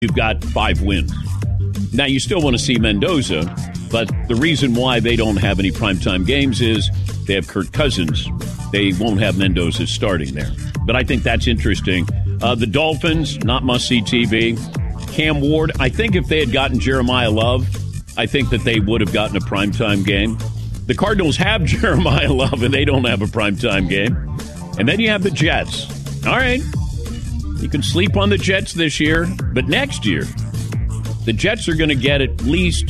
you've got 5 wins. Now, you still want to see Mendoza, but the reason why they don't have any primetime games is they have Kirk Cousins. They won't have Mendoza starting there. But I think that's interesting. The Dolphins, not must-see TV. Cam Ward, I think if they had gotten Jeremiah Love, I think that they would have gotten a primetime game. The Cardinals have Jeremiah Love, and they don't have a primetime game. And then you have the Jets. All right. You can sleep on the Jets this year, but next year, the Jets are going to get at least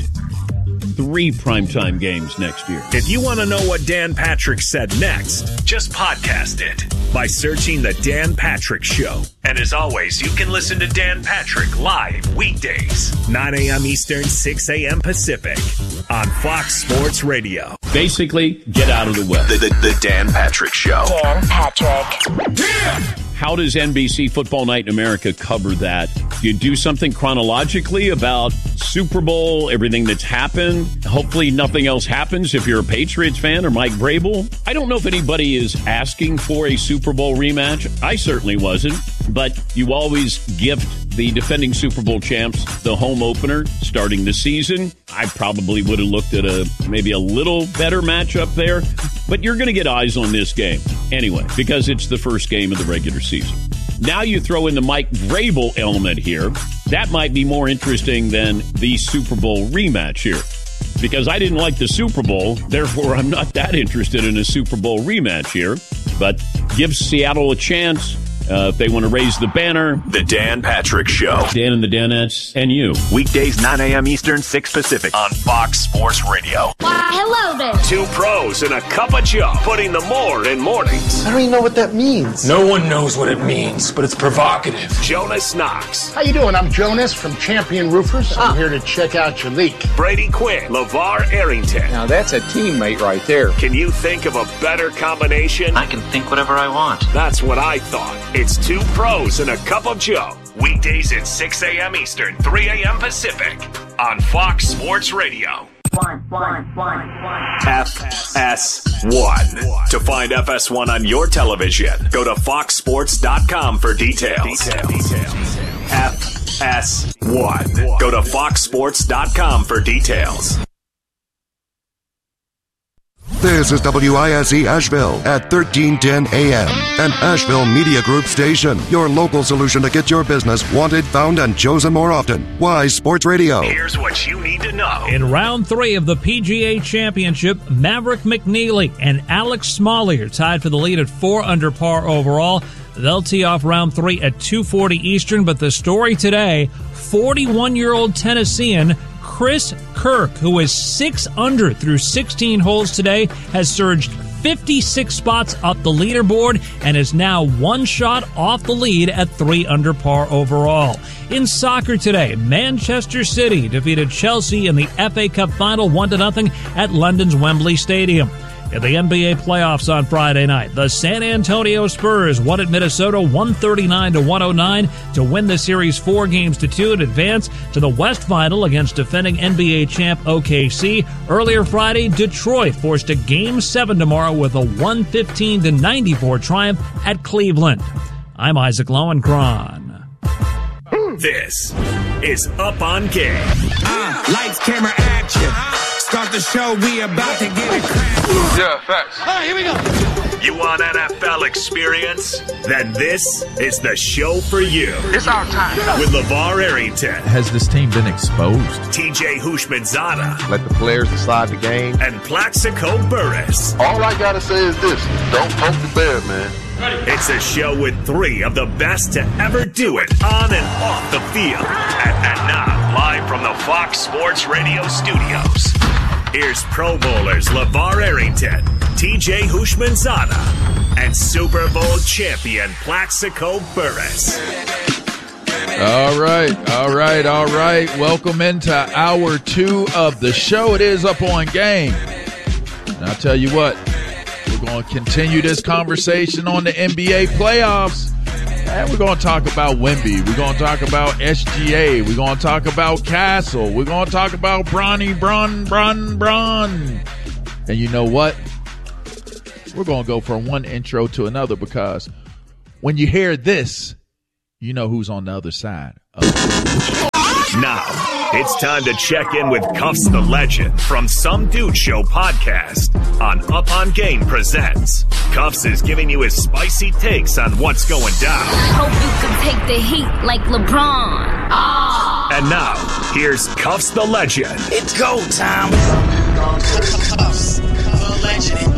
3 primetime games next year. If you want to know what Dan Patrick said next, just podcast it by searching The Dan Patrick Show. And as always, you can listen to Dan Patrick live weekdays, 9 a.m. Eastern, 6 a.m. Pacific on Fox Sports Radio. Basically, get out of the way. The Dan Patrick Show. Dan Patrick. Yeah! How does NBC Football Night in America cover that? Do you do something chronologically about Super Bowl, everything that's happened? Hopefully nothing else happens if you're a Patriots fan or Mike Vrabel. I don't know if anybody is asking for a Super Bowl rematch. I certainly wasn't. But you always gift the defending Super Bowl champs the home opener starting the season. I probably would have looked at maybe a little better matchup there. But you're going to get eyes on this game anyway, because it's the first game of the regular season. Now you throw in the Mike Vrabel element here. That might be more interesting than the Super Bowl rematch here. Because I didn't like the Super Bowl, therefore I'm not that interested in a Super Bowl rematch here. But gives Seattle a chance. If they want to raise the banner. The Dan Patrick Show. Dan and the Danettes and you. Weekdays, 9 a.m. Eastern, 6 Pacific on Fox Sports Radio. Why, hello there. 2 pros and a cup of Joe, putting the more in mornings. I don't even know what that means. No one knows what it means, but it's provocative. Jonas Knox. How you doing? I'm Jonas from Champion Roofers. I'm here to check out your leak. Brady Quinn. LeVar Arrington. Now that's a teammate right there. Can you think of a better combination? I can think whatever I want. That's what I thought. It's 2 pros and a cup of Joe. Weekdays at 6 a.m. Eastern, 3 a.m. Pacific on Fox Sports Radio. FS1. To find FS1 on your television, go to foxsports.com for details. FS1. Go to foxsports.com for details. This is WISE Asheville at 1310 AM, an Asheville Media Group station. Your local solution to get your business wanted, found, and chosen more often. Wise Sports Radio. Here's what you need to know. In round 3 of the PGA Championship, Maverick McNeely and Alex Smalley are tied for the lead at 4 under par overall. They'll tee off round 3 at 2:40 Eastern, but the story today, 41-year-old Tennessean Chris Kirk, who is 6 under through 16 holes today, has surged 56 spots up the leaderboard and is now 1 shot off the lead at 3 under par overall. In soccer today, Manchester City defeated Chelsea in the FA Cup final 1-0 at London's Wembley Stadium. In the NBA playoffs on Friday night, the San Antonio Spurs won at Minnesota 139-109 to win the series 4-2 and advance to the West Final against defending NBA champ OKC. Earlier Friday, Detroit forced a Game 7 tomorrow with a 115-94 triumph at Cleveland. I'm Isaac Lowenkron. This is Up on Game. Lights, camera, action. Start the show, we about to get it cracking. Yeah, facts. All right, here we go. You want NFL experience? Then this is the show for you. It's our time. With LeVar Arrington. Has this team been exposed? TJ Houshmandzadeh. Let the players decide the game. And Plaxico Burress. All I gotta say is this: don't poke the bear, man. It's a show with 3 of the best to ever do it on and off the field. And now, live from the Fox Sports Radio studios, here's Pro Bowlers LeVar Arrington, TJ Houshmandzadeh, and Super Bowl champion Plaxico Burress. All right. Welcome into hour 2 of the show. It is Up on Game. And I'll tell you what, we're going to continue this conversation on the NBA playoffs. And we're going to talk about Wemby. We're going to talk about SGA. We're going to talk about Castle. We're going to talk about Bronny Brun. And you know what? We're going to go from one intro to another, because when you hear this, you know who's on the other side. Now, it's time to check in with Cuffs the Legend from Some Dude Show podcast on Up on Game Presents. Cuffs is giving you his spicy takes on what's going down. Hope you can take the heat like LeBron. And now, here's Cuffs the Legend. It's go time. Cuffs the Legend.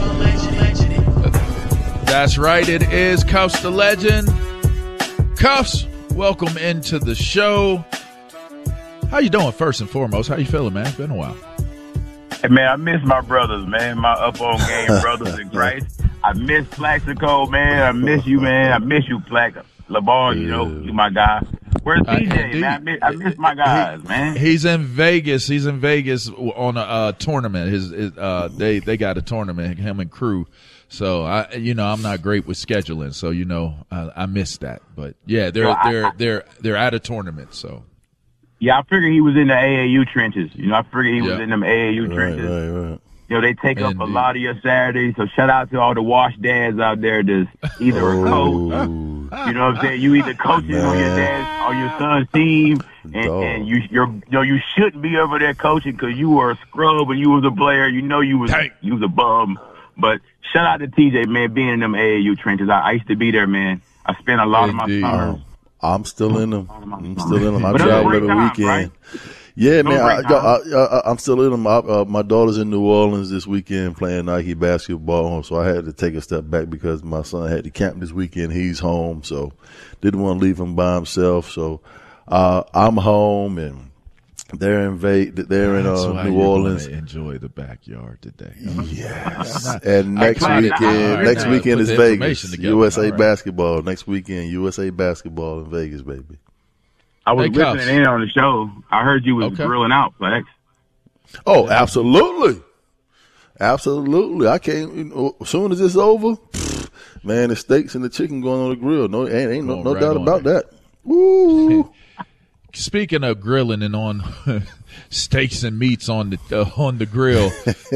That's right. It is Cuffs the Legend. Cuffs, welcome into the show. How you doing, first and foremost? How you feeling, man? It's been a while. Hey, man, I miss my brothers, man. My up-on-game brothers in Christ. I miss Plaxico, man. I miss you, man. I miss you, Plax. LeBar, you know, you my guy. Where's DJ, man? I miss my guys, man. He's in Vegas. He's in Vegas on a tournament. They got a tournament, him and crew. So I'm not great with scheduling. So I missed that. But yeah, they're at a tournament. So. Yeah, I figured he was in the AAU trenches. I figured he was in them AAU trenches. Right. They take up a lot of your Saturdays. So shout out to all the wash dads out there that's either a coach. You know what I'm saying? You either coaching on your son's team, and you shouldn't be over there coaching because you were a scrub and you was a player. You was a bum. But shout out to TJ, man, being in them AAU trenches. I used to be there, man. I spent a lot of my summers. I'm still in them. I travel every weekend. Right? Yeah, man. I'm still in them. My daughter's in New Orleans this weekend playing Nike basketball, so I had to take a step back because my son had to camp this weekend. He's home, so didn't want to leave him by himself. So I'm home, and they're in New Orleans. Enjoy the backyard today. Yes. And next weekend is Vegas. USA basketball. Next weekend, USA basketball in Vegas, baby. I was listening in on the show. I heard you was grilling out, Flex. Oh, absolutely. Absolutely. I can't, as soon as it's over, man, the steaks and the chicken going on the grill. No, ain't no doubt about that. Woo. Speaking of grilling and on steaks and meats on the grill,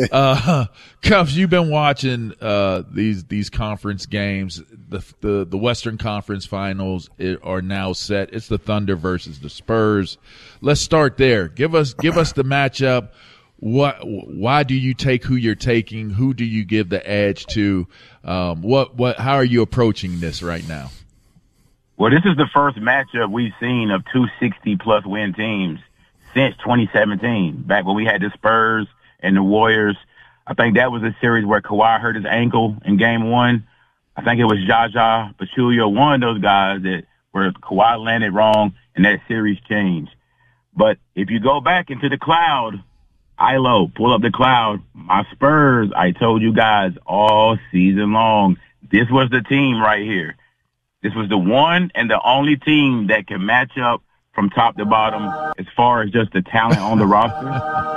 Cuffs, you've been watching these conference games. The Western Conference Finals are now set. It's the Thunder versus the Spurs. Let's start there. Give us the matchup. Why do you take who you're taking? Who do you give the edge to? How are you approaching this right now? Well, this is the first matchup we've seen of two 60-plus win teams since 2017, back when we had the Spurs and the Warriors. I think that was a series where Kawhi hurt his ankle in Game 1. I think it was Jaja Pachulia, one of those guys where Kawhi landed wrong and that series changed. But if you go back into the cloud, pull up the cloud. My Spurs, I told you guys all season long, this was the team right here. This was the one and the only team that can match up from top to bottom as far as just the talent on the roster.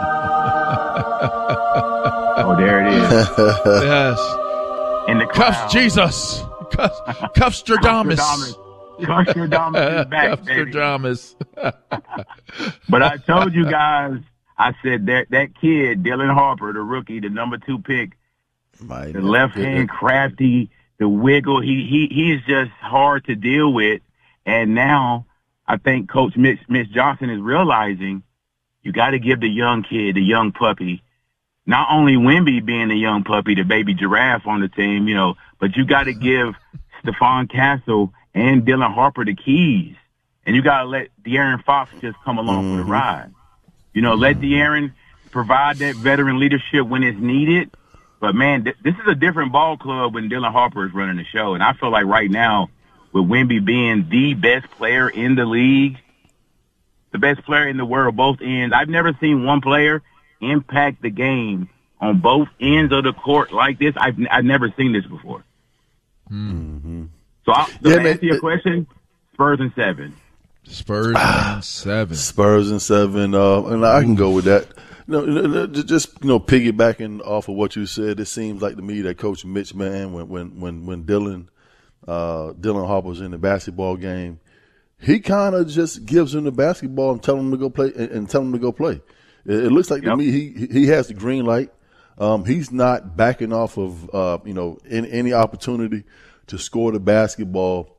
Oh, there it is. Yes. In the Cuffs Jesus. Cuffstradamus. Cuffstradamus is back, baby. Cuffstradamus. But I told you guys, I said that kid, Dylan Harper, the rookie, the number 2 pick, the left hand crafty, the wiggle, he is just hard to deal with. And now I think Coach Mitch Johnson is realizing you got to give the young kid, the young puppy, not only Wemby being the young puppy, the baby giraffe on the team, but you got to give Stephon Castle and Dylan Harper the keys. And you got to let De'Aaron Fox just come along for the ride. Let De'Aaron provide that veteran leadership when it's needed. But, man, this is a different ball club when Dylan Harper is running the show. And I feel like right now, with Wemby being the best player in the league, the best player in the world, both ends, I've never seen one player impact the game on both ends of the court like this. I've never seen this before. Mm-hmm. So to answer your question, Spurs in 7. Spurs in 7. Spurs in 7. And I can go with that. Just piggybacking off of what you said, it seems like to me that Coach Mitch, man, when Dylan Harper's in the basketball game, he kind of just gives him the basketball and tell him to go play It looks like to me he has the green light. He's not backing off of any opportunity to score the basketball.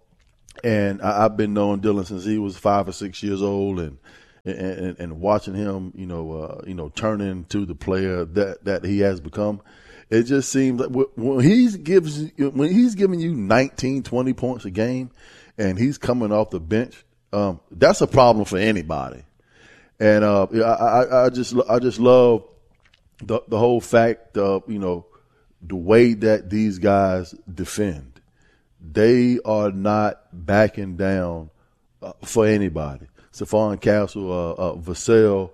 And I've been knowing Dylan since he was 5 or 6 years old, and watching him, turn into the player that he has become. It just seems like when he's giving you 19, 20 points a game, and he's coming off the bench, that's a problem for anybody. And I just love the whole fact of the way that these guys defend. They are not backing down for anybody. Stephon Castle, Vassell,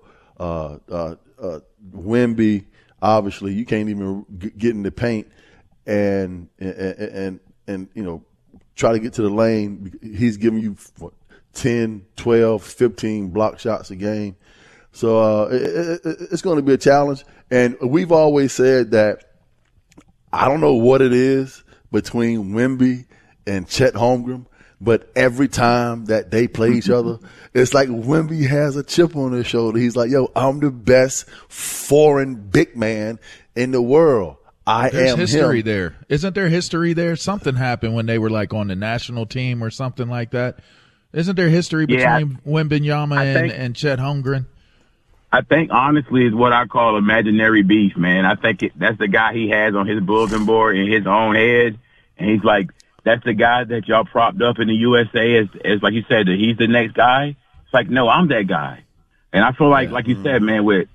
Wemby. Obviously, you can't even get in the paint and try to get to the lane. He's giving you 10, 12, 15 block shots a game. So it's going to be a challenge. And we've always said that I don't know what it is between Wemby and Chet Holmgren, but every time that they play each other, it's like Wemby has a chip on his shoulder. He's like, yo, I'm the best foreign big man in the world. There's am history him. there. Isn't there history there? Something happened when they were like on the national team or something like that. Isn't there history between Wembanyama and Chet Holmgren? I think, honestly, is what I call imaginary beef, man. I think that's the guy he has on his bulletin board in his own head. And he's like, that's the guy that y'all propped up in the USA as like you said, that he's the next guy. It's like, no, I'm that guy. And I feel like you said, man, with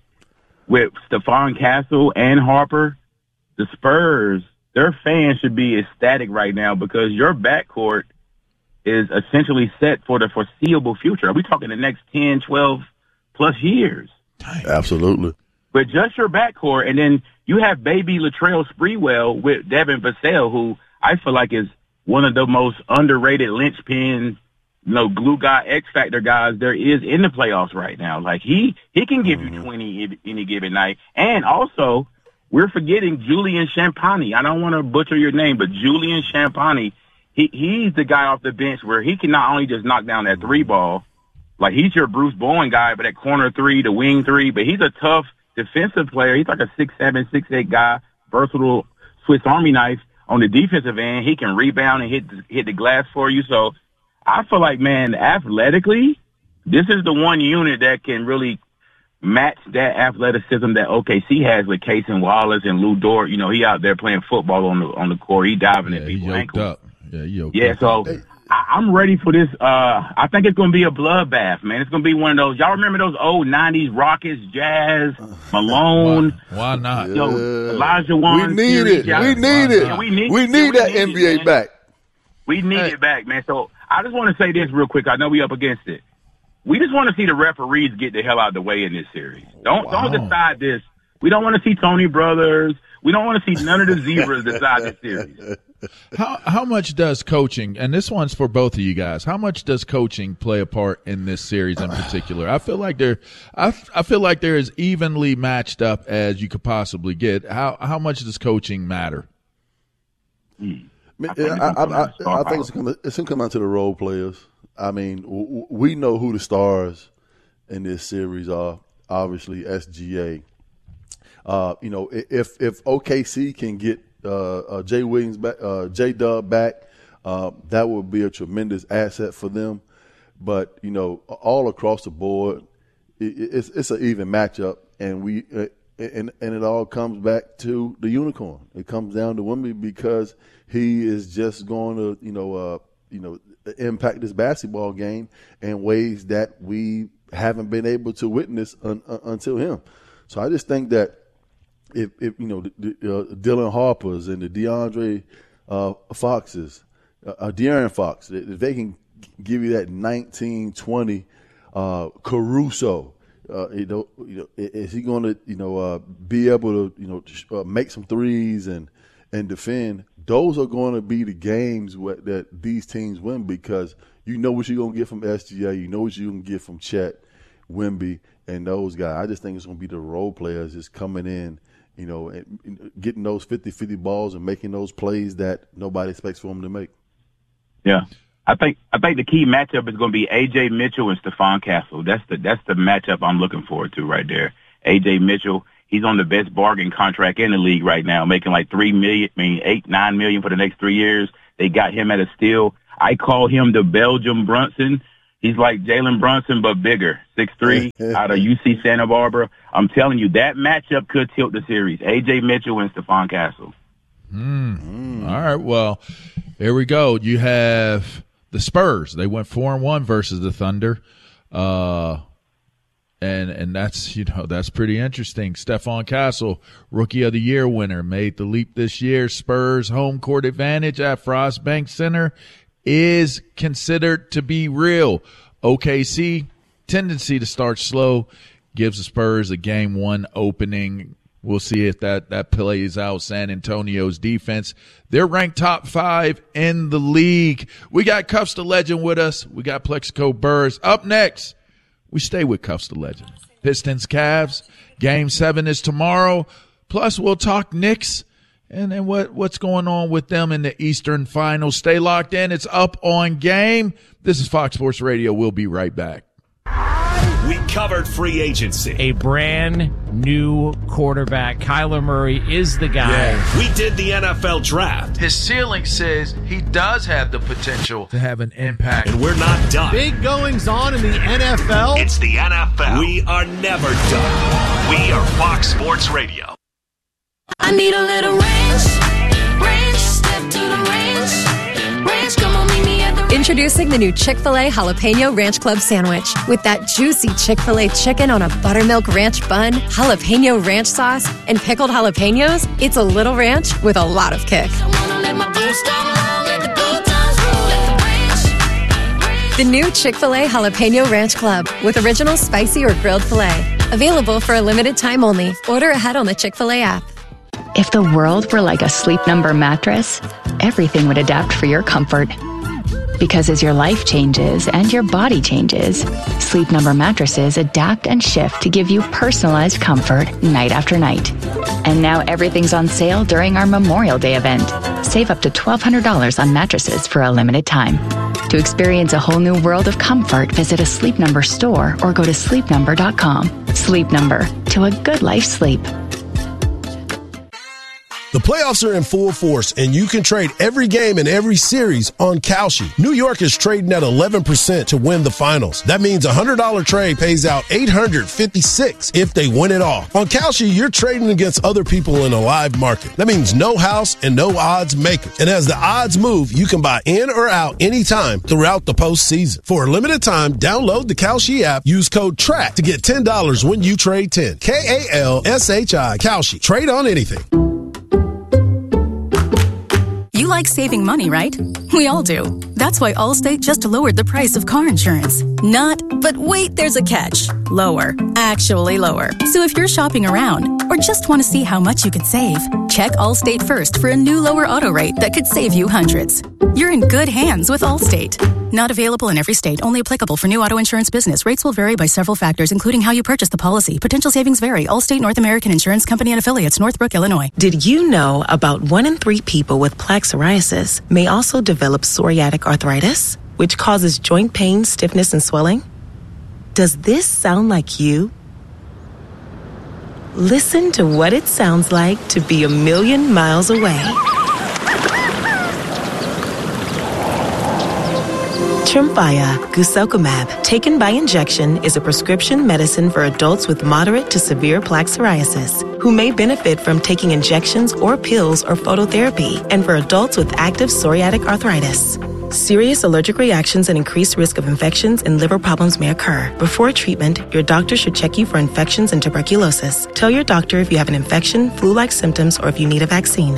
Stephon Castle and Harper, the Spurs, their fans should be ecstatic right now because your backcourt is essentially set for the foreseeable future. Are we talking the next 10, 12 plus years? Absolutely. With just your backcourt, and then you have baby Latrell Sprewell with Devin Vassell, who I feel like is one of the most underrated linchpin, glue guy, X factor guys there is in the playoffs right now. Like he can give you 20 any given night. And also, we're forgetting Julian Champagnie. I don't want to butcher your name, but Julian Champagnie, he's the guy off the bench where he can not only just knock down that three ball, like he's your Bruce Bowen guy, but at corner three, the wing three, but he's a tough defensive player. He's like a 6'7", 6'8" guy, versatile Swiss Army knife. On the defensive end, he can rebound and hit the glass for you. So I feel like, man, athletically, this is the one unit that can really match that athleticism that OKC has with Cason Wallace and Lou Dort. He out there playing football on the court. He diving at people's ankles. So I'm ready for this. I think it's going to be a bloodbath, man. It's going to be one of those. Y'all remember those old 90s Rockets, Jazz, Malone? Why not? Elijah Warren. We need it. We need it. We need that NBA back. We need it back, man. So I just want to say this real quick. I know we up against it. We just want to see the referees get the hell out of the way in this series. Don't decide this. We don't want to see Tony Brothers. We don't want to see none of the zebras decide this series. How much does coaching, and this one's for both of you guys, how much does coaching play a part in this series in particular? I feel like they're as evenly matched up as you could possibly get. How much does coaching matter? I think it's going to come down to the role players. I mean, we know who the stars in this series are. Obviously, SGA. If OKC can get Jay Williams back, J-Dub back, that would be a tremendous asset for them. But all across the board, it's an even matchup, and it all comes back to the unicorn. It comes down to Wemby because he is just going to impact this basketball game in ways that we haven't been able to witness until him. So I just think that if Dylan Harper's and the DeAndre Foxes, De'Aaron Fox, if they can give you that 19-20 Caruso, is he going to be able to make some threes and defend? Those are going to be the games that these teams win because you know what you're going to get from SGA, you know what you're going to get from Chet, Wemby, and those guys. I just think it's going to be the role players just coming in, and getting those 50-50 balls and making those plays that nobody expects for them to make. Yeah. I think the key matchup is going to be A.J. Mitchell and Stephon Castle. That's the matchup I'm looking forward to right there. A.J. Mitchell, he's on the best bargain contract in the league right now, making like $3 million, $8-9 million for the next 3 years. They got him at a steal. I call him the Belgium Brunson. He's like Jalen Brunson, but bigger, 6'3", out of UC Santa Barbara. I'm telling you, that matchup could tilt the series. A.J. Mitchell and Stephon Castle. All right, well, here we go. You have the Spurs. They went 4-1 versus the Thunder. And that's, that's pretty interesting. Stephon Castle, Rookie of the Year winner, made the leap this year. Spurs home court advantage at Frost Bank Center is considered to be real. OKC, tendency to start slow, gives the Spurs a game one opening. We'll see if that plays out. San Antonio's defense, they're ranked top 5 in the league. We got Cuffs the Legend with us. We got Plexico Burrs. Up next, we stay with Cuffs the Legend. Pistons, Cavs. Game 7 is tomorrow. Plus, we'll talk Knicks and what's going on with them in the Eastern Finals. Stay locked in. It's Up on Game. This is Fox Sports Radio. We'll be right back. We covered free agency. A brand new quarterback. Kyler Murray is the guy. Yeah. We did the NFL draft. His ceiling says he does have the potential to have an impact. And we're not done. Big goings on in the NFL. It's the NFL. We are never done. We are Fox Sports Radio. I need a little range, step to the range, come on, meet me at the range. Introducing the new Chick-fil-A Jalapeno Ranch Club Sandwich. With that juicy Chick-fil-A chicken on a buttermilk ranch bun, jalapeno ranch sauce, and pickled jalapenos, it's a little ranch with a lot of kick. The new Chick-fil-A Jalapeno Ranch Club with original spicy or grilled filet. Available for a limited time only. Order ahead on the Chick-fil-A app. If the world were like a Sleep Number mattress, everything would adapt for your comfort. Because as your life changes and your body changes, Sleep Number mattresses adapt and shift to give you personalized comfort night after night. And now everything's on sale during our Memorial Day event. Save up to $1,200 on mattresses for a limited time. To experience a whole new world of comfort, visit a Sleep Number store or go to sleepnumber.com. Sleep Number, to a good life sleep. The playoffs are in full force, and you can trade every game and every series on Kalshi. New York is trading at 11% to win the finals. That means a $100 trade pays out $856 if they win it all. On Kalshi, you're trading against other people in a live market. That means no house and no odds makers. And as the odds move, you can buy in or out anytime throughout the postseason. For a limited time, download the Kalshi app. Use code TRACK to get $10 when you trade 10. Kalshi. Kalshi. Trade on anything. You like saving money, right? We all do. That's why Allstate just lowered the price of car insurance. Not, but wait, there's a catch. Lower. Actually lower. So if you're shopping around or just want to see how much you could save, check Allstate first for a new lower auto rate that could save you hundreds. You're in good hands with Allstate. Not available in every state. Only applicable for new auto insurance business. Rates will vary by several factors, including how you purchase the policy. Potential savings vary. Allstate North American Insurance Company and affiliates, Northbrook, Illinois. Did you know about 1 in 3 people with plaque psoriasis may also develop psoriatic arthritis, which causes joint pain, stiffness, and swelling? Does this sound like you? Listen to what it sounds like to be a million miles away. Tremfya guselkumab, taken by injection, is a prescription medicine for adults with moderate to severe plaque psoriasis who may benefit from taking injections or pills or phototherapy, and for adults with active psoriatic arthritis. Serious allergic reactions and increased risk of infections and liver problems may occur. Before treatment, your doctor should check you for infections and tuberculosis. Tell your doctor if you have an infection, flu-like symptoms, or if you need a vaccine.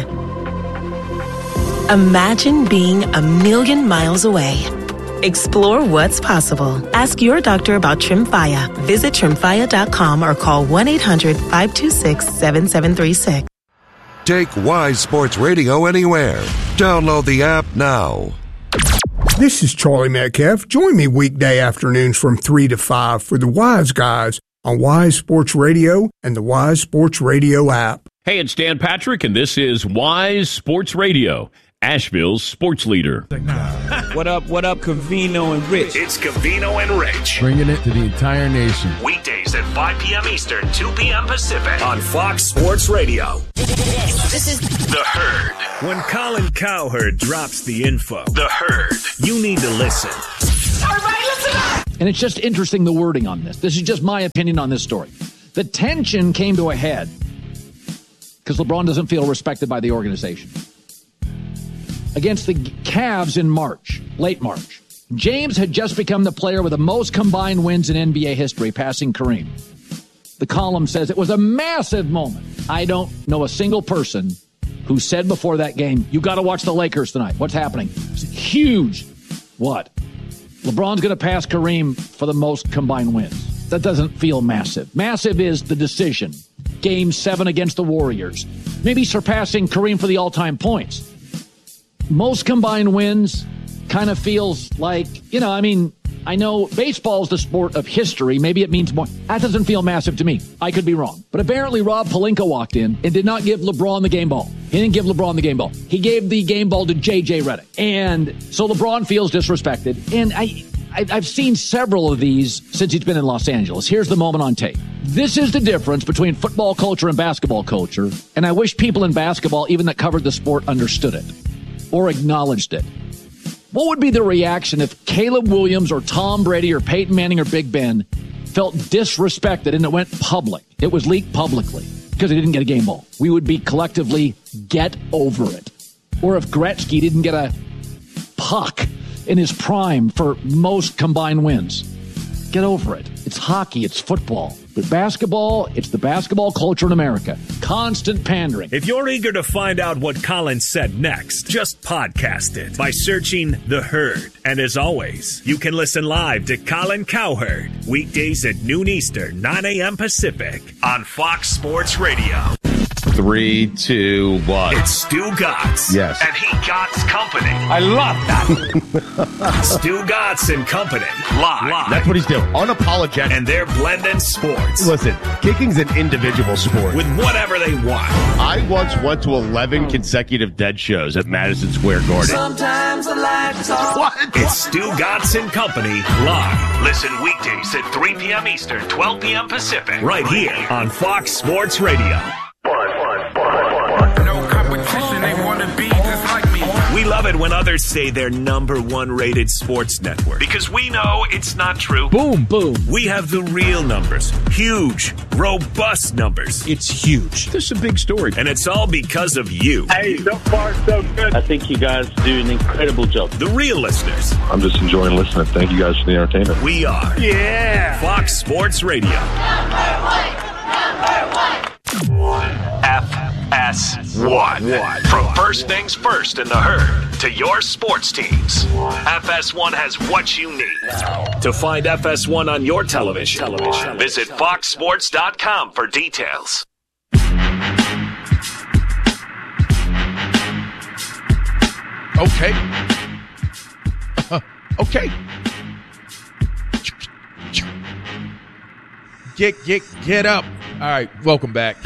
Imagine being a million miles away. Explore what's possible. Ask your doctor about Tremfya. Visit Tremfya.com or call 1-800-526-7736. Take Wise Sports Radio anywhere. Download the app now. This is Charlie Metcalf. Join me weekday afternoons from 3 to 5 for the Wise Guys on Wise Sports Radio and the Wise Sports Radio app. Hey, it's Dan Patrick, and this is Wise Sports Radio, Asheville's sports leader. What up, Covino and Rich? It's Covino and Rich. Bringing it to the entire nation. Weekdays weekdays at 5 p.m. Eastern, 2 p.m. Pacific on Fox Sports Radio. This is The Herd. When Colin Cowherd drops the info, The Herd, you need to listen. Everybody listen up! And it's just interesting, the wording on this. This is just my opinion on this story. The tension came to a head because LeBron doesn't feel respected by the organization. Against the Cavs in March, late March, James had just become the player with the most combined wins in NBA history, passing Kareem. The column says it was a massive moment. I don't know a single person who said before that game, you got to watch the Lakers tonight. What's happening? It's huge. What? LeBron's going to pass Kareem for the most combined wins. That doesn't feel massive. Massive is the decision. Game 7 against the Warriors. Maybe surpassing Kareem for the all-time points. Most combined wins kind of feels like, I know baseball is the sport of history. Maybe it means more. That doesn't feel massive to me. I could be wrong. But apparently Rob Pelinka walked in and did not give LeBron the game ball. He didn't give LeBron the game ball. He gave the game ball to J.J. Redick. And so LeBron feels disrespected. And I've seen several of these since he's been in Los Angeles. Here's the moment on tape. This is the difference between football culture and basketball culture. And I wish people in basketball, even that covered the sport, understood it or acknowledged it. What would be the reaction if Caleb Williams or Tom Brady or Peyton Manning or Big Ben felt disrespected and it went public? It was leaked publicly because they didn't get a game ball. We would be collectively, get over it. Or if Gretzky didn't get a puck in his prime for most combined wins. Get over it. It's hockey. It's football. But basketball, it's the basketball culture in America. Constant pandering. If you're eager to find out what Colin said next, just podcast it by searching The Herd. And as always, you can listen live to Colin Cowherd weekdays at noon Eastern, 9 a.m. Pacific on Fox Sports Radio. 3, 2, 1. It's Stu Gotts. Yes. And he Gotts Company. I love that. Stu Gotts and Company. Live. That's what he's doing. Unapologetic. And they're blending sports. Listen, kicking's an individual sport. With whatever they want. I once went to 11 consecutive Dead shows at Madison Square Garden. Sometimes I like to talk. What? It's Stu Gotts and Company live. Listen weekdays at 3 p.m. Eastern, 12 p.m. Pacific. Right here on Fox Sports Radio. No competition, they want to be just like me. We love it when others say they're number 1 rated sports network because we know it's not true. Boom, boom. We have the real numbers. Huge, robust numbers. It's huge. This is a big story. And it's all because of you. Hey, so far so good. I think you guys do an incredible job. The real listeners. I'm just enjoying listening. Thank you guys for the entertainment. We are. Yeah. Fox Sports Radio. FS1. From first things first in the Herd to your sports teams, FS1 has what you need. To find FS1 on your television, visit foxsports.com for details. Okay. Okay. Get up. All right, welcome back.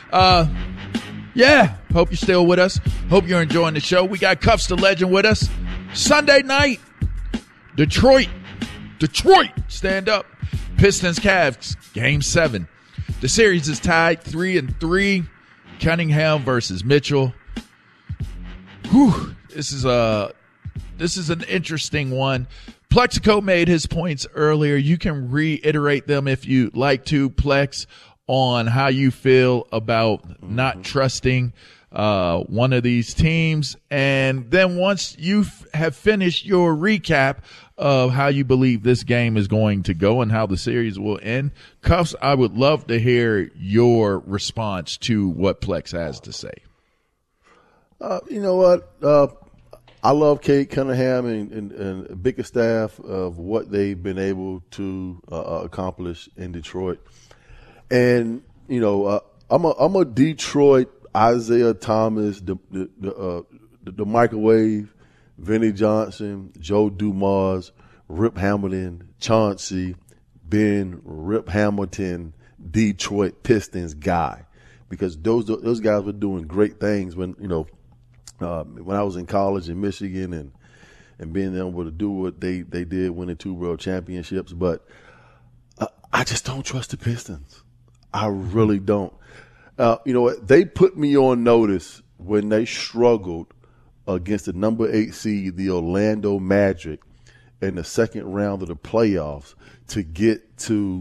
Yeah, hope you're still with us. Hope you're enjoying the show. We got Cuffs the Legend with us. Sunday night, Detroit, stand up. Pistons Cavs, Game 7. The series is tied 3-3. Cunningham versus Mitchell. Whew, this is an interesting one. Plexico made his points earlier. You can reiterate them if you like to, Plex, on how you feel about not trusting one of these teams. And then once you have finished your recap of how you believe this game is going to go and how the series will end, Cuffs, I would love to hear your response to what Plex has to say. You know what? I love Kate Cunningham and bigger staff of what they've been able to accomplish in Detroit. And, you know, I'm a Detroit Isaiah Thomas, the microwave, Vinnie Johnson, Joe Dumars, Rip Hamilton, Chauncey, Ben Rip Hamilton, Detroit Pistons guy. Because those guys were doing great things when, you know, when I was in college in Michigan and being able to do what they did, winning 2 world championships. But I just don't trust the Pistons. I really don't. You know what? They put me on notice when they struggled against the number 8 seed, the Orlando Magic, in the second round of the playoffs to get to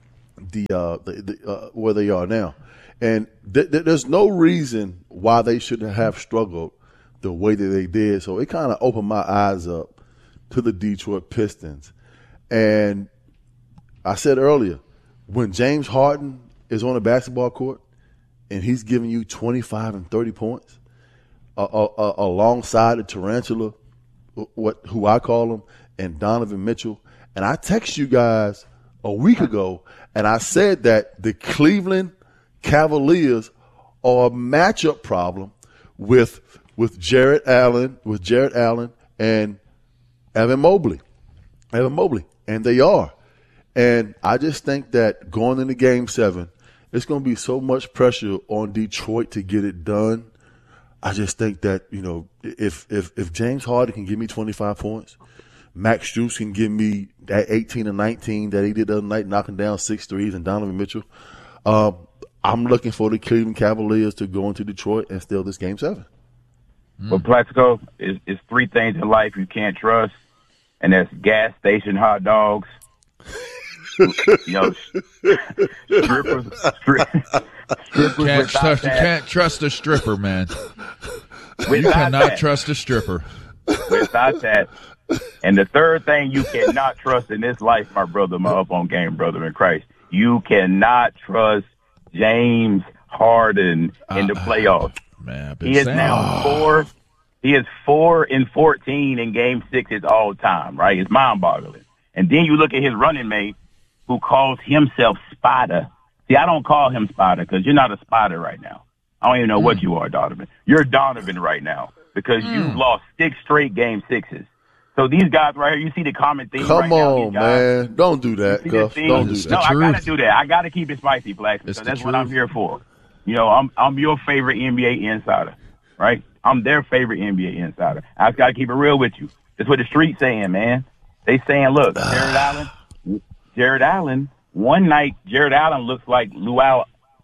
the where they are now. And there's no reason why they shouldn't have struggled the way that they did. So it kind of opened my eyes up to the Detroit Pistons. And I said earlier, when James Harden is on a basketball court and he's giving you 25 and 30 points alongside the Tarantula, who I call him, and Donovan Mitchell. And I texted you guys a week ago, and I said that the Cleveland Cavaliers are a matchup problem with Jarrett Allen and Evan Mobley, and they are. And I just think that going into Game 7, it's going to be so much pressure on Detroit to get it done. I just think that, you know, if James Harden can give me 25 points, Max Strus can give me that 18 and 19 that he did the other night, knocking down 6 threes, and Donovan Mitchell, I'm looking for the Cleveland Cavaliers to go into Detroit and steal this Game 7. Well, Plaxico, it's 3 things in life you can't trust, and that's gas station hot dogs, strippers. You can't trust a stripper, man. You cannot trust a stripper. Without that. And the third thing you cannot trust in this life, my brother, my up on game brother in Christ, you cannot trust James Harden in the playoffs. Man, he is now 4 and 14 in Game 6 all time, right? It's mind-boggling. And then you look at his running mate, who calls himself Spider. See, I don't call him Spider because you're not a Spider right now. I don't even know what you are, Donovan. You're Donovan right now because you've lost 6 straight Game 6s. So these guys right here, you see the common theme right now. Come on, man. Don't do that, Cuff. Don't do that. No, I got to do that. I got to keep it spicy, Flax, because that's what I'm here for. You know, I'm your favorite NBA insider, right? I'm their favorite NBA insider. I just got to keep it real with you. That's what the street's saying, man. They saying, look, Jared Allen, one night Jared Allen looks like Luau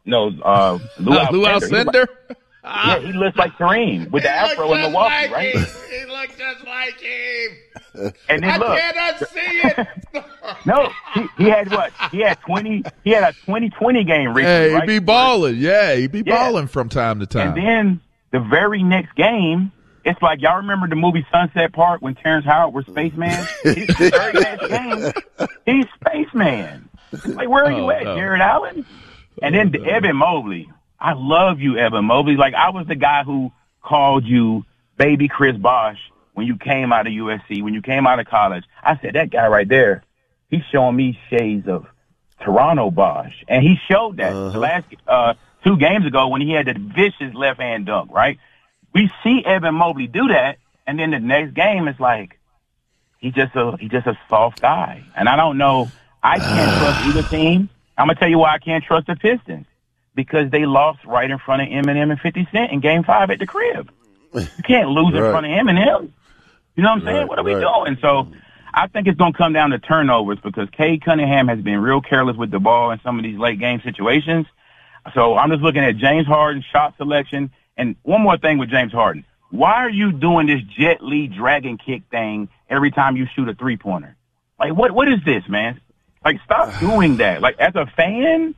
Sender? Yeah, he looks like Kareem with the afro in Milwaukee, right? He looks just like him. And then look, I cannot see it. No, he had what? He had 20. He had a 20-20 game recently. Hey, right? he be balling. Yeah, he be balling from time to time. And then the very next game, it's like, y'all remember the movie Sunset Park when Terrence Howard was Spaceman? The very next game, he's Spaceman. Like, where are you at, Jared Allen? And then Evan Mobley. I love you, Evan Mobley. Like, I was the guy who called you baby Chris Bosh when you came out of USC, when you came out of college. I said, that guy right there, he's showing me shades of Toronto Bosh. And he showed that the last 2 games ago when he had the vicious left-hand dunk, right? We see Evan Mobley do that, and then the next game it's like he's just a soft guy. And I don't know. I can't trust either team. I'm going to tell you why I can't trust the Pistons. Because they lost right in front of Eminem and 50 Cent in Game 5 at the crib. You can't lose in front of Eminem. You know what I'm saying? What are we doing? So I think it's going to come down to turnovers because Cade Cunningham has been real careless with the ball in some of these late game situations. So I'm just looking at James Harden's shot selection. And one more thing with James Harden. Why are you doing this Jet Li dragon kick thing every time you shoot a three-pointer? Like, what is this, man? Like, stop doing that. Like, as a fan,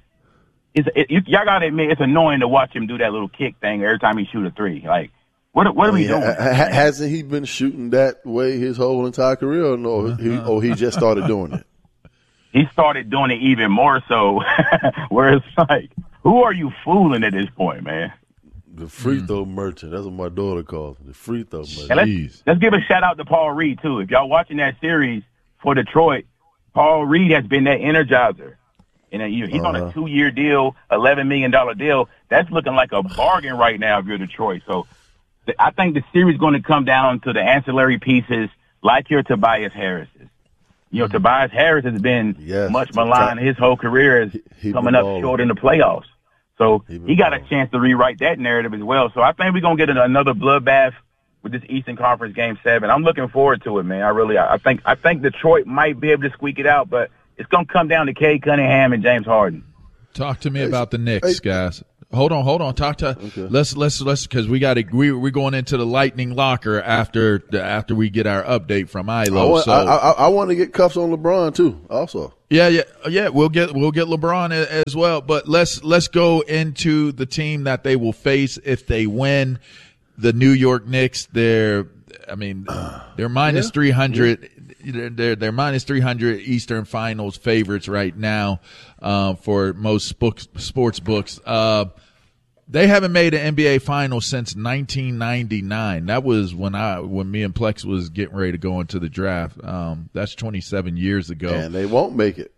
y'all got to admit, it's annoying to watch him do that little kick thing every time he shoot a three. Like, what are we doing? Hasn't he been shooting that way his whole entire career, or he just started doing it? He started doing it even more so, where it's like, who are you fooling at this point, man? The free throw merchant. That's what my daughter calls it, the free throw merchant. Let's give a shout-out to Paul Reed, too. If y'all watching that series for Detroit, Paul Reed has been that energizer. And he's on a 2-year deal, $11 million deal. That's looking like a bargain right now if you're Detroit. So I think the series is going to come down to the ancillary pieces like your Tobias Harris. You know, Tobias Harris has been much maligned his whole career as coming up short in the playoffs. So he got a chance to rewrite that narrative as well. So I think we're going to get another bloodbath with this Eastern Conference Game 7. I'm looking forward to it, man. I think Detroit might be able to squeak it out, but It's going to come down to Cade Cunningham and James Harden. Talk to me about the Knicks, guys. Hold on. Talk to let's because we're going into the lightning locker after we get our update from Ilo. I want to get cuffs on LeBron too. Also, yeah. We'll get LeBron as well. But let's go into the team that they will face if they win. The New York Knicks. They're minus 300. They're minus 300 Eastern Finals favorites right now for most sports books. They haven't made an NBA Finals since 1999. That was when me and Plex was getting ready to go into the draft. That's 27 years ago. And they won't make it.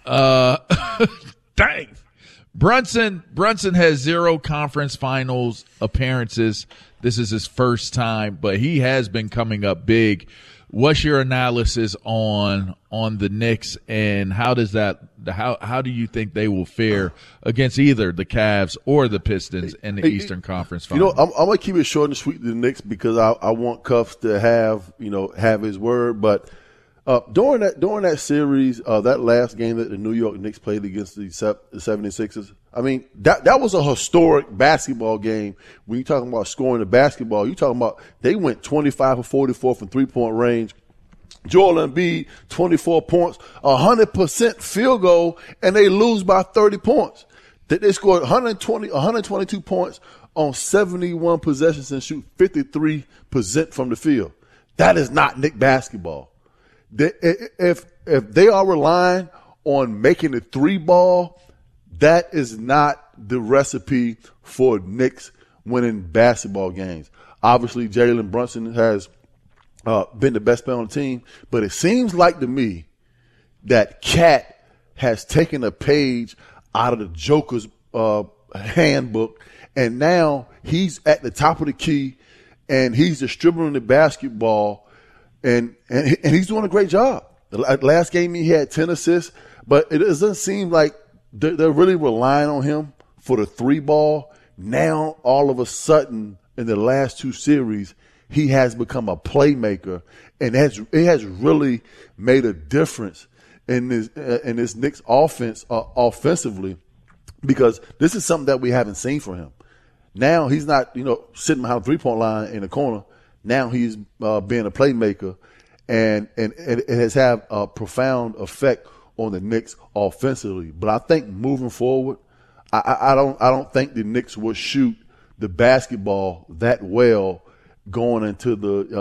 Dang. Brunson has 0 conference finals appearances. This is his first time, but he has been coming up big. What's your analysis on the Knicks, and how do you think they will fare against either the Cavs or the Pistons in the Eastern Conference Finals? I'm gonna keep it short and sweet to the Knicks because I want Cuffs to have his word. But during that series, that last game that the New York Knicks played against the 76ers, I mean that was a historic basketball game. When you're talking about scoring the basketball, you're talking about they went 25 for 44 from 3-point range. Joel Embiid, 24 points, 100% field goal, and they lose by 30 points. They scored 122 points on 71 possessions and shoot 53% from the field. That is not Knick basketball. If they are relying on making the 3-ball, that is not the recipe for Knicks winning basketball games. Obviously, Jalen Brunson has been the best player on the team, but it seems like to me that Cat has taken a page out of the Joker's handbook, and now he's at the top of the key, and he's distributing the basketball, and he's doing a great job. The last game he had 10 assists, but it doesn't seem like they're really relying on him for the 3-ball. Now, all of a sudden, in the last 2 series, he has become a playmaker, and it has really made a difference in this Knicks offense offensively, because this is something that we haven't seen from him. Now he's not sitting behind the 3-point line in the corner. Now he's being a playmaker, and it has had a profound effect on the Knicks offensively. But I think moving forward, I don't think the Knicks will shoot the basketball that well going into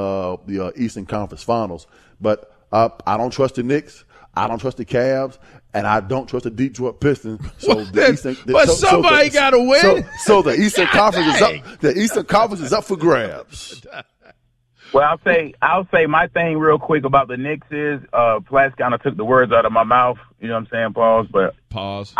the Eastern Conference Finals. But I don't trust the Knicks. I don't trust the Cavs, and I don't trust the Detroit Pistons. So somebody got to win. So the Eastern Conference is up. The Eastern Conference is up for grabs. Well, I'll say my thing real quick about the Knicks is Platts kind of took the words out of my mouth. You know what I'm saying? Pause.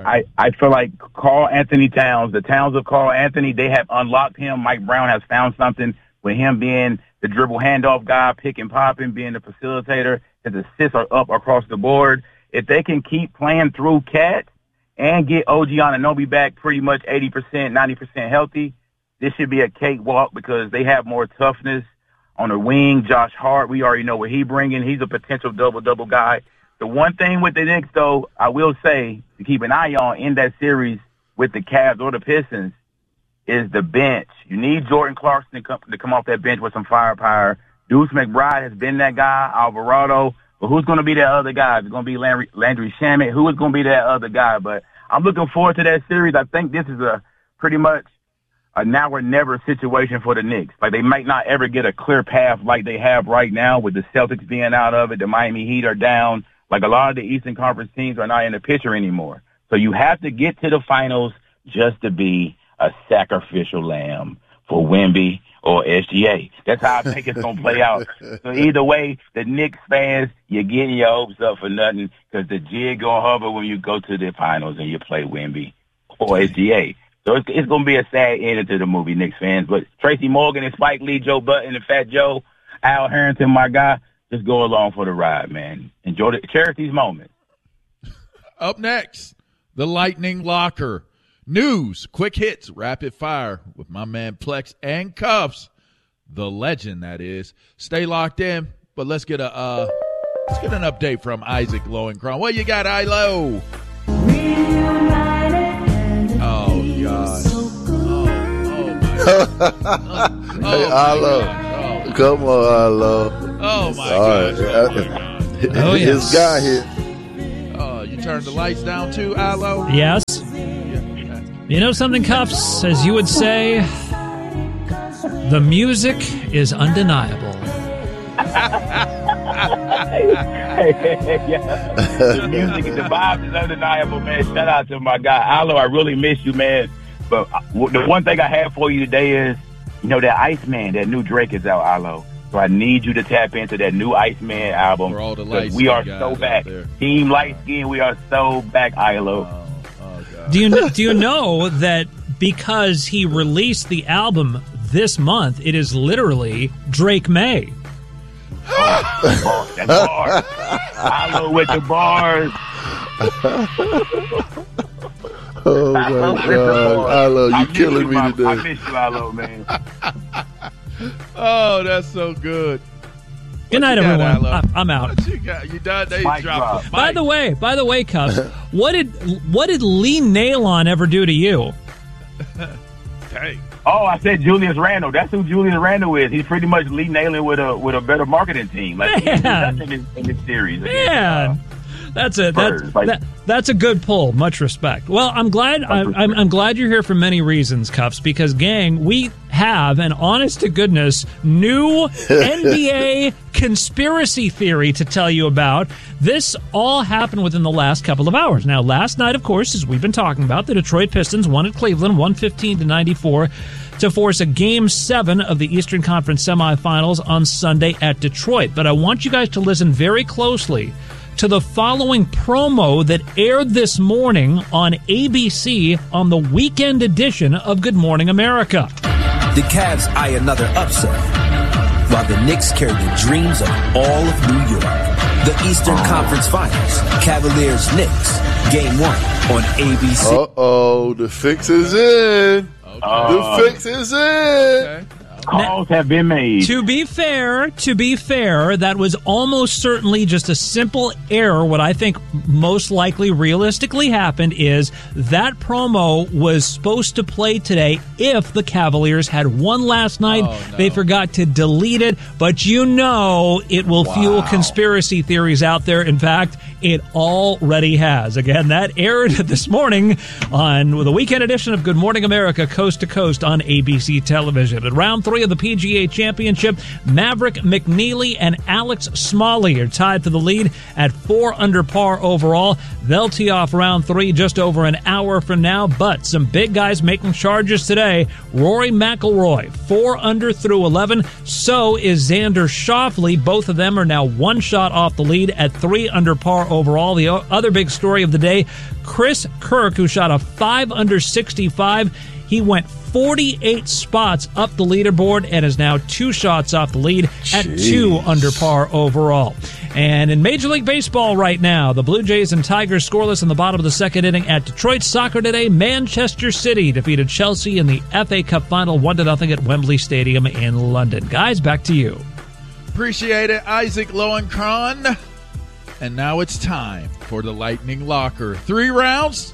I feel like Karl Anthony Towns, the Towns of Karl Anthony, they have unlocked him. Mike Brown has found something with him being the dribble handoff guy, pick and popping, being the facilitator. His assists are up across the board. If they can keep playing through Cat and get OG Anunoby back pretty much 80%, 90% healthy, this should be a cakewalk because they have more toughness on the wing. Josh Hart, we already know what he's bringing. He's a potential double-double guy. The one thing with the Knicks, though, I will say to keep an eye on in that series with the Cavs or the Pistons is the bench. You need Jordan Clarkson to come off that bench with some firepower. Deuce McBride has been that guy, Alvarado. But who's going to be that other guy? Is it going to be Landry Shamet? Who is going to be that other guy? But I'm looking forward to that series. I think this is a pretty much a now or never situation for the Knicks. Like, they might not ever get a clear path like they have right now with the Celtics being out of it. The Miami Heat are down. Like, a lot of the Eastern Conference teams are not in the picture anymore. So you have to get to the finals just to be a sacrificial lamb for Wemby or SGA. That's how I think it's going to play out. So either way, the Knicks fans, you're getting your hopes up for nothing because the jig going to hover when you go to the finals and you play Wemby or SGA. So it's going to be a sad end to the movie, Knicks fans. But Tracy Morgan and Spike Lee, Joe Button and Fat Joe, Al Harrington, my guy, just go along for the ride, man. Cherish these moments. Up next, the Lightning Locker. News, quick hits, rapid fire with my man Plex and Cuffs, the legend that is. Stay locked in, but let's get a Let's get an update from Isaac Lowenkron. What you got, Ilo? Oh, God. Hey, Ilo. Come on, Ilo. Oh, my God. His guy here. You turned the lights down too, Ilo? Yes. You know something, Cuffs? As you would say, the music is undeniable. The music, the vibe is undeniable, man. Shout out to my guy, Alo. I really miss you, man. But the one thing I have for you today is, that Iceman, that new Drake is out, Alo. So I need you to tap into that new Iceman album. For all the light we are so back. Team Light Skin, we are so back, Ilo. Do you know that because he released the album this month, it is literally Drake May? That bar. Ilo with the bars. Oh, my God. Ilo, you killing me today. I miss you, Ilo, man. Oh, that's so good. Good night, everyone. I'm out. What you got? You done? They dropped. By the way, Cuffs, what did Lee Nailon ever do to you? Dang. Oh, I said Julius Randle. That's who Julius Randle is. He's pretty much Lee Nailon with a better marketing team. Like he's in this series. Man. That's a good pull. Much respect. Well, I'm glad I'm glad you're here for many reasons, Cuffs, because gang, we have an honest to goodness new NBA conspiracy theory to tell you about. This all happened within the last couple of hours. Now, last night, of course, as we've been talking about, the Detroit Pistons won at Cleveland 115-94 to force a Game 7 of the Eastern Conference semifinals on Sunday at Detroit. But I want you guys to listen very closely to the following promo that aired this morning on ABC on the weekend edition of Good Morning America. The Cavs eye another upset, while the Knicks carry the dreams of all of New York. The Eastern Conference Finals, Cavaliers-Knicks, Game 1 on ABC. Uh-oh, the fix is in. The fix is in. Okay. Calls have been made. To be fair, that was almost certainly just a simple error. What I think most likely realistically happened is that promo was supposed to play today if the Cavaliers had won last night. Oh, no. They forgot to delete it, but it will fuel conspiracy theories out there. In fact, it already has. Again, that aired this morning on the weekend edition of Good Morning America, coast to coast on ABC television. At round 3 of the PGA Championship, Maverick McNeely and Alex Smalley are tied for the lead at 4 under par overall. They'll tee off round 3 just over an hour from now, but some big guys making charges today. Rory McIlroy, 4 under through 11. So is Xander Schauffele. Both of them are now 1 shot off the lead at 3 under par overall. The other big story of the day, Chris Kirk, who shot a 5 under 65. He went 48 spots up the leaderboard and is now 2 shots off the lead at 2 under par overall. And in Major League Baseball right now, the Blue Jays and Tigers scoreless in the bottom of the second inning at Detroit. Soccer today, Manchester City defeated Chelsea in the FA Cup final 1-0 at Wembley Stadium in London. Guys, back to you. Appreciate it, Isaac Lowenkron. And now it's time for the Lightning Locker. 3 rounds,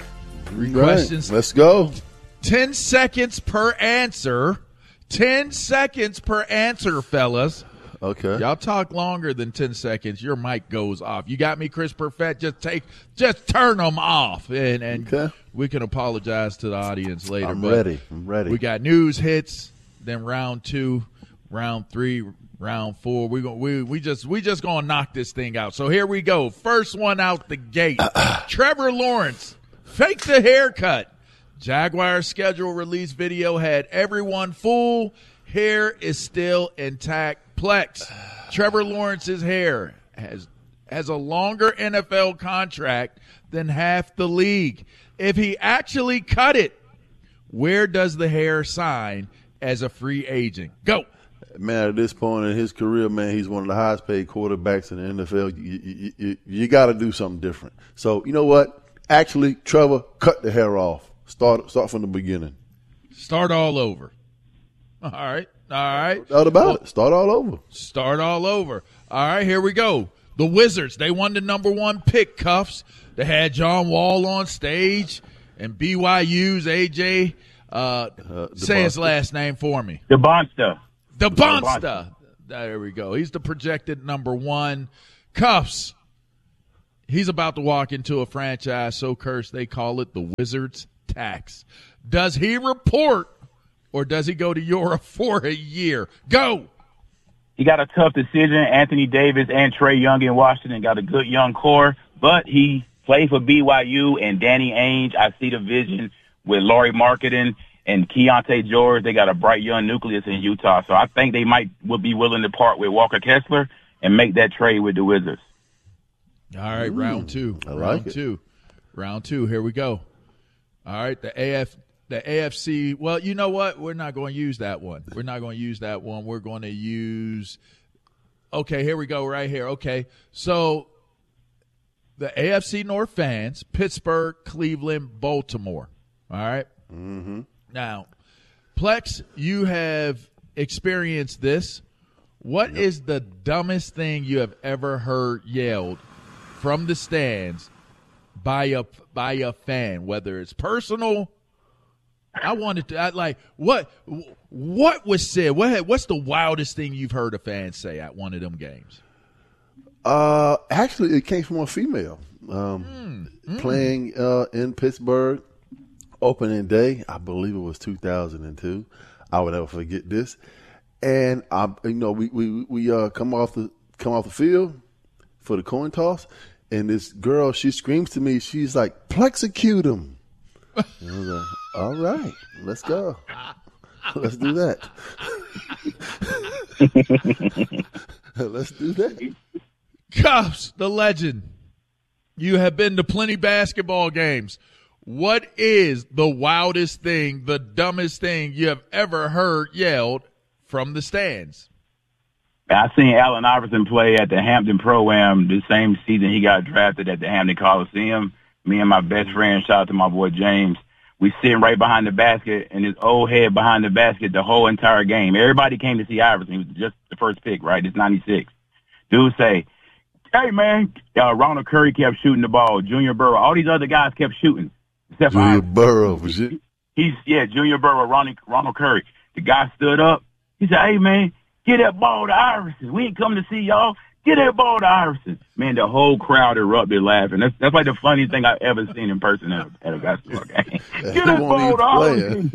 3 questions. Let's go. 10 seconds per answer. 10 seconds per answer, fellas. Okay. Y'all talk longer than 10 seconds, your mic goes off. You got me, Chris Perfett? Just turn them off. And we can apologize to the audience later. I'm ready. We got news hits, then round 2, round 3, round 4. We just gonna knock this thing out. So here we go. First one out the gate. Trevor Lawrence, fake the haircut. Jaguars schedule release video had everyone fooled. Hair is still intact. Plex. Trevor Lawrence's hair has a longer NFL contract than half the league. If he actually cut it, where does the hair sign as a free agent? Go. Man, at this point in his career, man, he's one of the highest paid quarterbacks in the NFL. You got to do something different. So, you know what? Actually, Trevor, cut the hair off. Start from the beginning. Start all over. All right. No doubt about it. Start all over. Start all over. All right, here we go. The Wizards, they won the number 1 pick, Cuffs. They had John Wall on stage, and BYU's AJ, say his last name for me. DeBonsta. There we go. He's the projected number 1. Cuffs, he's about to walk into a franchise so cursed they call it the Wizards tax. Does he report, or does he go to Europe for a year? Go! He got a tough decision. Anthony Davis and Trae Young in Washington got a good young core, but he played for BYU and Danny Ainge. I see the vision with Lauri Markkanen and Keontae George. They got a bright young nucleus in Utah, so I think they will be willing to part with Walker Kessler and make that trade with the Wizards. All right, round 2. Round 2. Here we go. All right, the AFC, well, you know what? We're not going to use that one. We're going to use – okay, here we go right here. Okay, so the AFC North fans, Pittsburgh, Cleveland, Baltimore. All right? Mm-hmm. Now, Plex, you have experienced this. What is the dumbest thing you have ever heard yelled from the stands by a fan, whether it's personal? What was said? What's the wildest thing you've heard a fan say at one of them games? Actually, it came from a female playing in Pittsburgh opening day. I believe it was 2002. I would never forget this. And we come off the field for the coin toss, and this girl, she screams to me. She's like, "Plexecute him." And I was like, all right, let's go. Let's do that. Let's do that. Cuffs, the legend. You have been to plenty basketball games. What is the wildest thing, the dumbest thing you have ever heard yelled from the stands? I seen Allen Iverson play at the Hampton Pro-Am the same season he got drafted at the Hampton Coliseum. Me and my best friend, shout out to my boy James, we sitting right behind the basket, and his old head behind the basket the whole entire game. Everybody came to see Iverson. He was just the first pick, right? It's 96. Dude say, "Hey, man," Ronald Curry kept shooting the ball. Junior Burrow. All these other guys kept shooting. Except Junior Burrow, was it? Junior Burrow, Ronald Curry. The guy stood up. He said, "Hey, man, get that ball to Iverson. We ain't come to see y'all. Get that ball to Iverson." Man, the whole crowd erupted laughing. That's like the funniest thing I've ever seen in person at a basketball game. Get that ball to Iverson.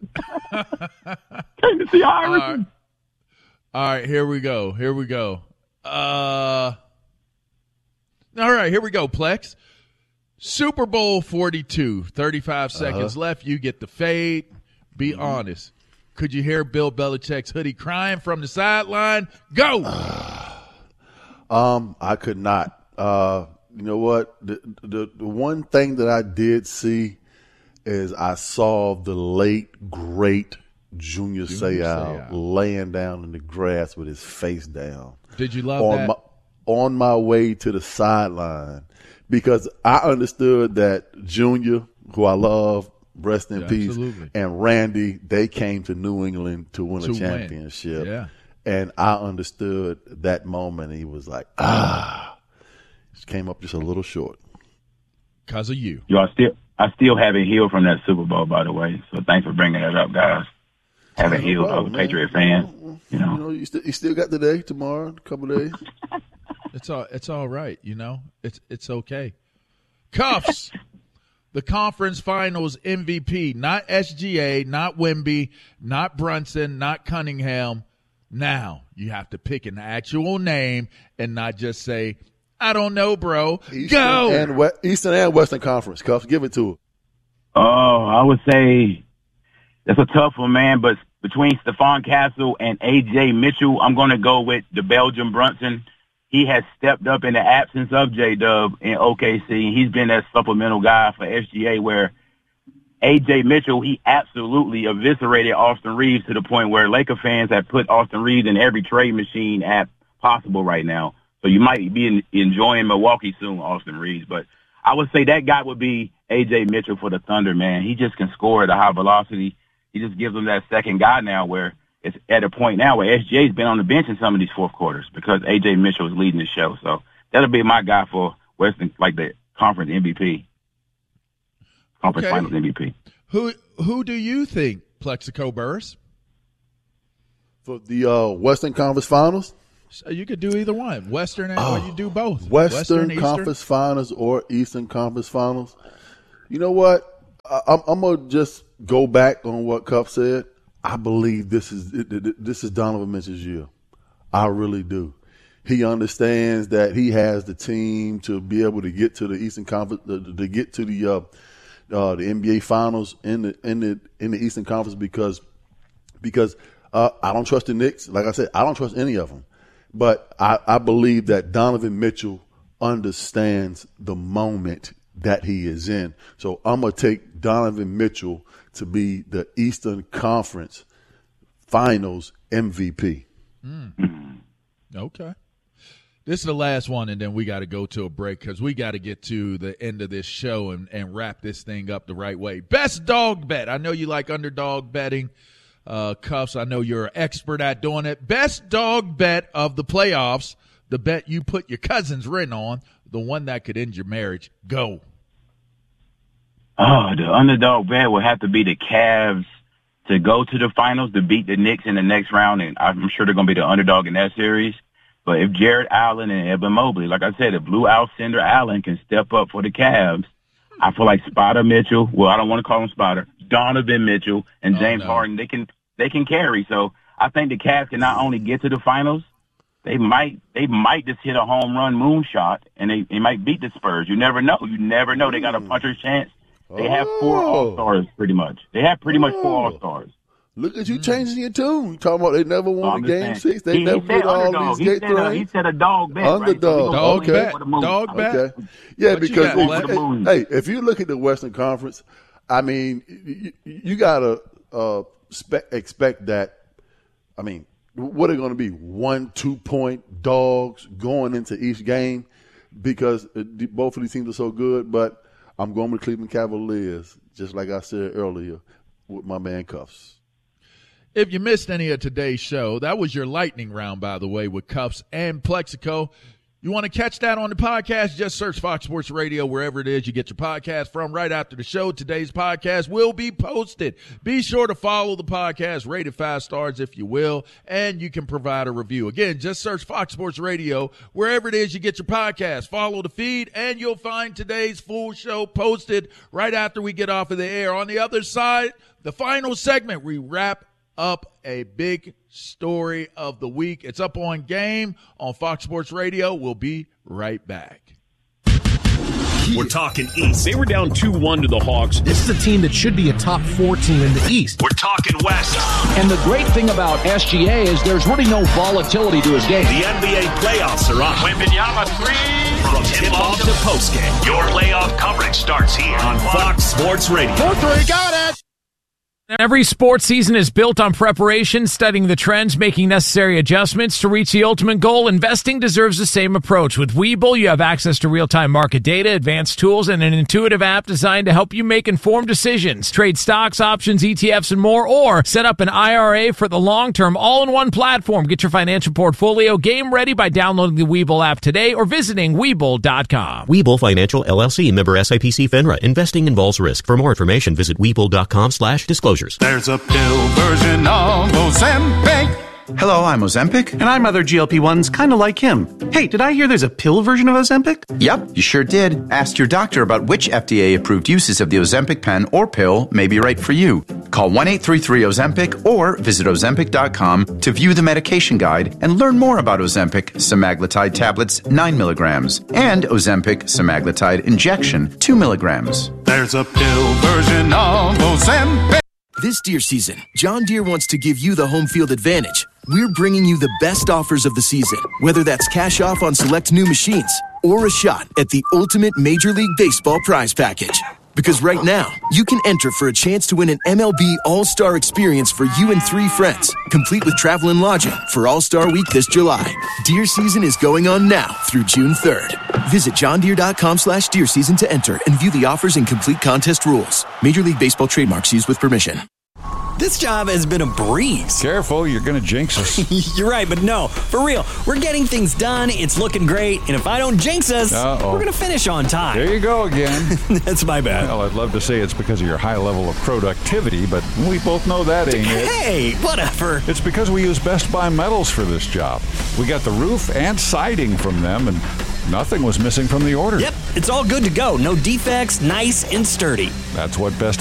Came to see Iverson. All right, here we go. All right, here we go, Plex. Super Bowl 42, 35 seconds left. You get the fade. Be honest. Could you hear Bill Belichick's hoodie crying from the sideline? Go! I could not. You know what? The one thing that I did see is I saw the late, great Junior Seau laying down in the grass with his face down. Did you love that? On my way to the sideline, because I understood that Junior, who I love, rest in peace, absolutely, and Randy, they came to New England to win a championship. Yeah. And I understood that moment. He was like, just came up just a little short. Because of you. I still haven't healed from that Super Bowl, by the way. So thanks for bringing that up, guys. Haven't healed. I was a Patriot fan. You still got today, tomorrow, a couple of days. It's all right. It's okay. Cuffs. The conference finals MVP, not SGA, not Wemby, not Brunson, not Cunningham. Now you have to pick an actual name and not just say, "I don't know, bro." Go! Eastern and Western Conference. Cuffs, give it to her. Oh, I would say that's a tough one, man. But between Stephon Castle and A.J. Mitchell, I'm going to go with the Belgian Brunson. He has stepped up in the absence of J-Dub in OKC. He's been that supplemental guy for SGA, where A.J. Mitchell, he absolutely eviscerated Austin Reeves to the point where Laker fans have put Austin Reeves in every trade machine app possible right now. So you might be enjoying Milwaukee soon, Austin Reeves. But I would say that guy would be A.J. Mitchell for the Thunder, man. He just can score at a high velocity. He just gives them that second guy now, where it's at a point now where SGA's been on the bench in some of these fourth quarters because A.J. Mitchell is leading the show. So that'll be my guy for Western, like the conference MVP, conference finals MVP. Who do you think, Plexico Burris? For the Western Conference Finals? So you could do either one, Western or you do both. Western Conference Finals or Eastern Conference Finals. You know what? I'm going to just go back on what Cup said. I believe this is Donovan Mitchell's year. I really do. He understands that he has the team to be able to get to the Eastern Conference, to get to the NBA Finals in the Eastern Conference because I don't trust the Knicks. Like I said, I don't trust any of them. But I believe that Donovan Mitchell understands the moment that he is in. So I'm going to take Donovan Mitchell to be the Eastern Conference Finals MVP. Okay. This is the last one, and then we got to go to a break because we got to get to the end of this show and wrap this thing up the right way. Best dog bet. I know you like underdog betting. Cuffs, I know you're an expert at doing it. Best dog bet of the playoffs, the bet you put your cousin's ring on, the one that could end your marriage. Go. Oh, the underdog bet would have to be the Cavs to go to the finals, to beat the Knicks in the next round, and I'm sure they're going to be the underdog in that series. But if Jared Allen and Evan Mobley, like I said, if Blue Alcindor Allen can step up for the Cavs, I feel like Spider Mitchell, well, I don't want to call him Spider, Donovan Mitchell and James Harden, they can carry. So I think the Cavs can not only get to the finals, they might just hit a home run moonshot and they might beat the Spurs. You never know. They got a puncher's chance. They have 4 All-Stars pretty much. They have pretty much 4 All-Stars. Look at you changing your tune. Talking about they never won a Game 6. They never put all these gates through. He said a dog bet. Underdog. Right? So dog bet. Okay. Yeah, because if you look at the Western Conference, I mean, you got to expect that. I mean, what are going to be 1-2 point dogs going into each game because both of these teams are so good. But I'm going with Cleveland Cavaliers, just like I said earlier with my man Cuffs. If you missed any of today's show, that was your lightning round, by the way, with Cuffs and Plexico. You want to catch that on the podcast? Just search Fox Sports Radio wherever it is you get your podcast from. Right after the show, today's podcast will be posted. Be sure to follow the podcast, rate it 5 stars if you will, and you can provide a review. Again, just search Fox Sports Radio wherever it is you get your podcast. Follow the feed, and you'll find today's full show posted right after we get off of the air. On the other side, the final segment, we wrap up a big story of the week. It's Up on Game on Fox Sports Radio. We'll be right back. We're talking East. They were down 2-1 to the Hawks. This is a team that should be a top 4 team in the East. We're talking West. And the great thing about SGA is there's really no volatility to his game. The NBA playoffs are on. Wembanyama 3. From tip-off to postgame, your playoff coverage starts here on Fox Sports Radio. 4-3, got it! Every sports season is built on preparation, studying the trends, making necessary adjustments to reach the ultimate goal. Investing deserves the same approach. With Webull, you have access to real-time market data, advanced tools, and an intuitive app designed to help you make informed decisions. Trade stocks, options, ETFs, and more, or set up an IRA for the long term, all-in-one platform. Get your financial portfolio game ready by downloading the Webull app today or visiting Webull.com. Webull Financial, LLC, member SIPC FINRA. Investing involves risk. For more information, visit Webull.com/disclosures. There's a pill version of Ozempic. Hello, I'm Ozempic. And I'm other GLP-1s kind of like him. Hey, did I hear there's a pill version of Ozempic? Yep, you sure did. Ask your doctor about which FDA-approved uses of the Ozempic pen or pill may be right for you. Call 1-833-OZEMPIC or visit Ozempic.com to view the medication guide and learn more about Ozempic semaglutide tablets 9 milligrams and Ozempic semaglutide injection 2 milligrams. There's a pill version of Ozempic. This deer season, John Deere wants to give you the home field advantage. We're bringing you the best offers of the season, whether that's cash off on select new machines or a shot at the ultimate Major League Baseball prize package. Because right now, you can enter for a chance to win an MLB All-Star experience for you and 3 friends, complete with travel and lodging for All-Star Week this July. Deer season is going on now through June 3rd. Visit johndeere.com/deer season to enter and view the offers and complete contest rules. Major League Baseball trademarks used with permission. This job has been a breeze. Careful, you're going to jinx us. You're right, but no, for real. We're getting things done. It's looking great. And if I don't jinx us, we're going to finish on time. There you go again. That's my bad. Well, I'd love to say it's because of your high level of productivity, but we both know that ain't it. Hey, whatever. It's because we use Best Buy metals for this job. We got the roof and siding from them, and nothing was missing from the order. Yep, it's all good to go. No defects, nice and sturdy. That's what Best